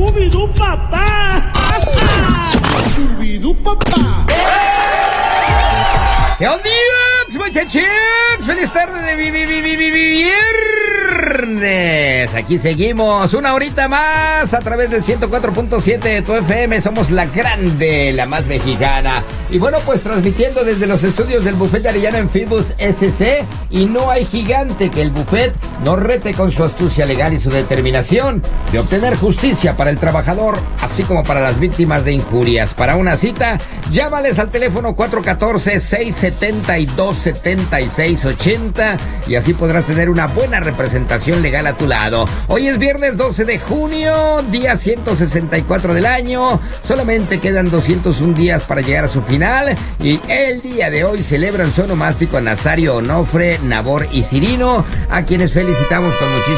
Scooby-Doo papá. Scooby-Doo papá. ¡Qué onda, muchachos! ¡Feliz tarde de viernes! Aquí seguimos, una horita más a través del 104.7 de tu FM. Somos la grande, la más mexicana. Y bueno, pues transmitiendo desde los estudios del Buffet de Arellano en Filbus SC. Y no hay gigante que el Buffet no rete con su astucia legal y su determinación de obtener justicia para el trabajador, así como para las víctimas de injurias. Para una cita, llámales al teléfono 414-672-7680 y así podrás tener una buena representación legal a tu lado. Hoy es viernes 12 de junio, día 164 del año. Solamente quedan 201 días para llegar a su final y el día de hoy celebran su onomástico a Nazario, Onofre, Nabor y Cirino, a quienes felicitamos con muchísimo